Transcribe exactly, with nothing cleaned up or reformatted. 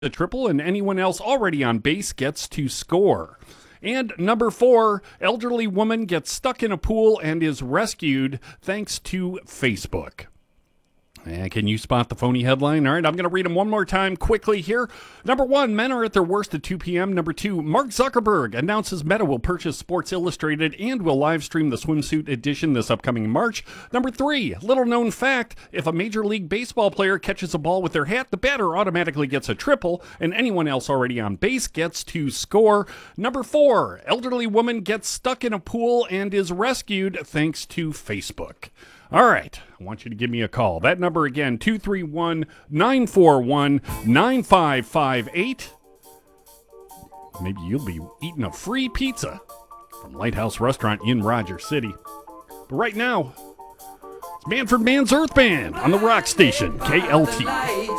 a triple, and anyone else already on base gets to score. And number four, elderly woman gets stuck in a pool and is rescued thanks to Facebook. And can you spot the phony headline? All right, I'm going to read them one more time quickly here. Number one, men are at their worst at two p.m. Number two, Mark Zuckerberg announces Meta will purchase Sports Illustrated and will live stream the swimsuit edition this upcoming March. Number three, little known fact, if a Major League Baseball player catches a ball with their hat, the batter automatically gets a triple, and anyone else already on base gets to score. Number four, elderly woman gets stuck in a pool and is rescued thanks to Facebook. All right, I want you to give me a call. That number again, two three one, nine four one, nine five five eight. Maybe you'll be eating a free pizza from Lighthouse Restaurant in Rogers City. But right now, it's Manfred Mann's Earth Band on the Rock Station, K L T.